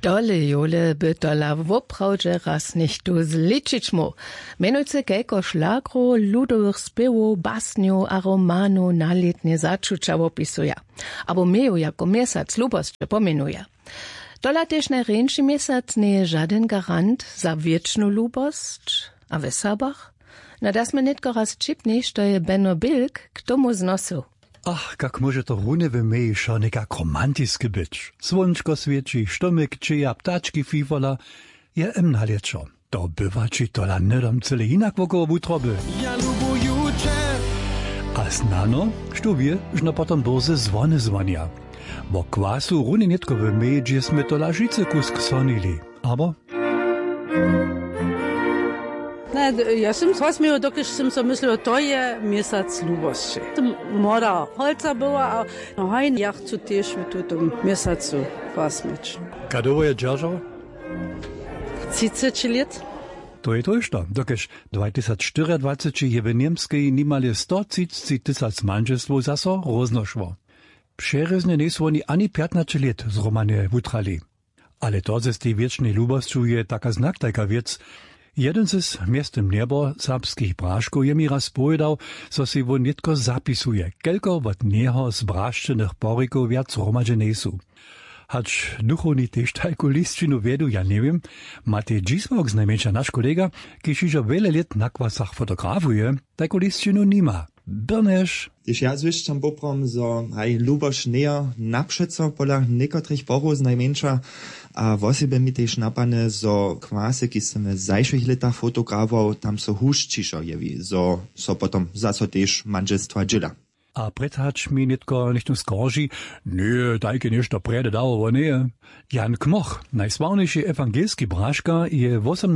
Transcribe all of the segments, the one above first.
Dole jole by tola woprawdźe raz nicht tu zličić mu. Menujce kejko šlagro, ludowych spěwów, basniów a romanów na letnie začuća opisuja. Abo meju jako mjesac lubosće pomenuja. Tola tež najrenši mjesac nie je žaden garant za wiecznu lubost, a w Sabach? Na das me netko raz čipni, što je Benno Bilk k tomu znosil. Ach, kak może to rune w mej šo nekak romantiske być. Słončko svieči, štomik čeja, ptački fifala, je emna lečo. To bywa ci tola nedom cele inak wokoło wutroby. Ja lubujuče. A znano, što wie, žno potom burze zvony zwania. Bo kwasu rune netko w mej, gdzie sme tola žice kusk sonili. Aber... Ja sam smiał, dokiż sam so myślał, to je mjesac lubosti. Mora holca była, a hajn ja chcę też w tym mjesacu pasmieć. Kadowo je dzierżał? 30 lat. To je to išto, dokež 2024 je v Niemskej nimale 130 000 manželstv zaso roznošło. Přerezne nisu oni ani 15 let z Romane wutrali. Ale to ze tej wiecznej lubosću je taka znak, taka wiec. Jeden z miestem nebo serbskich braškov je mi raz povedal, so si won netko zapisuje, kelko od neho z braščenych porikov viac hromadže nesu. Hač duchovni tež tajku listčinu vedu, ja neviem, Matej Džismok, znajmenša naš kolega, ki šižo vele let na kvasach fotografuje, tajku listčinu nima. Brneš. Když ja zwišćam poprom, so haj luboš neja napšeco pola nekotrych porów znajmenša, a wosebe mi tež napane, so kvase, ki sem v zajších letach fotografoval, tam so huščišo jevi, so potom zaso tež manželstva džila. A prethač mi netko nichtu skorži, ne, tajke nešto prede dało nie. Jan Kmoch, najsławniejszy ewangelski braška, je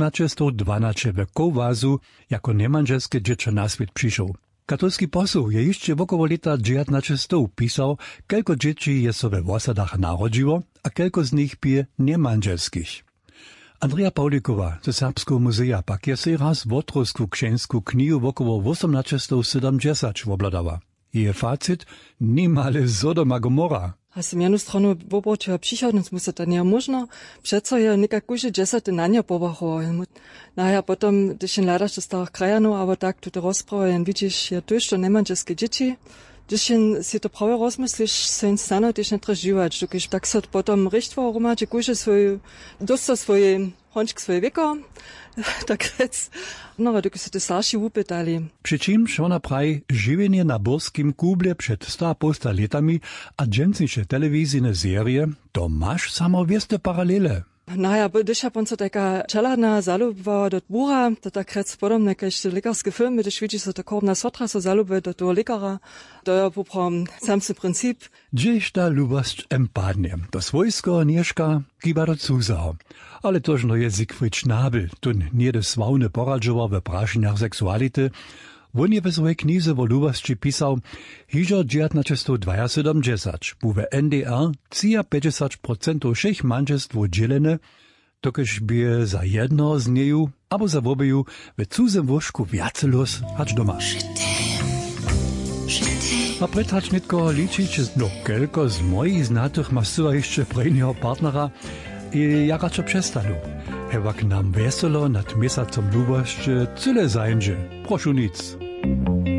1812 w Kowazu jako nemanželske dziecko na świat przyszł. Katolski posł je jeszcze wokoło lata 1900 pisał, kelko dzieci je so we wosadach narodziło, a kelko z nich pije nemanželskich. Andrea Paulikowa ze Serbskiego Muzeja pak je se raz wotrosku księsku knihu wokoło 1870 wobladała. Jej facit nimale Sodoma Gomorra. A sam jednu stranu pobočila přichodnost mu se to nije možno, přeco je nekak kuže 10 na nje povachoval. Naja, potom, když jen ladaš do starých krajanů, aber tak tu rozprava, jen vidíš, je to, što nemanželske děti, když jen si to prawie rozmyslíš, se jen stane, když netreš živač, když tak se potom richtvo roma, že kuže dosta svoje hončk svoje věko, tak rec, no, dokud se to starší upytali. Přičimž ona praj živenje na Burskim kuble před 100 letami a dženciše televizijne serije, to máš samovieste paralele. Naja, když je ponce taka čeladna zaluba do dvora, to tak rec podobne, když lekarske filmy, když vidíš se to korna sotra so zalube do toho lekara, to je poprom samsny princip. Gdzieś ta lubost empadnie, to swojsko nieszka kiba do cuzaho. Ale toż no je Siegfried Schnabel, tun nie de sławne poradžowa we prašeniach seksuality. Won je w swojej knize wo lubosći pisał, hižo 1972, bu we NDR 53% všech manželstv dzielene, tokež by za jedno z neju, abo za wobeju, we cudzem łożku viace los hač doma. A pred hač netko ličić, no kelko z mojich znatych ma syła jeszcze prejného partnera i ja raczej przestanu. Hewak nam weselo nad mesacom lubosće cyle zajędzie. Prošu nic.